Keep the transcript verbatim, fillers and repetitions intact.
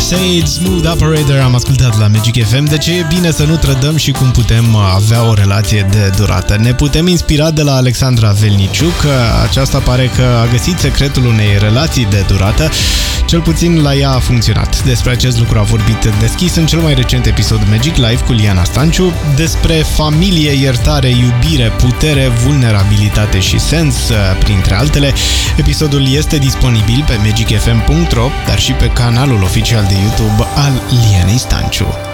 Sage, Smooth Operator am ascultat la Magic F M. De ce e bine să nu trădăm și cum putem avea o relație de durată? Ne putem inspira de la Alexandra Velniciuc. Aceasta pare că a găsit secretul unei relații de durată. Cel puțin la ea a funcționat. Despre acest lucru a vorbit deschis în cel mai recent episod Magic Live cu Liana Stanciu, despre familie, iertare, iubire, putere, vulnerabilitate și sens, printre altele. Episodul este disponibil pe magic f m punct r o, dar și pe canalul oficial de YouTube al Lianei Stanciu.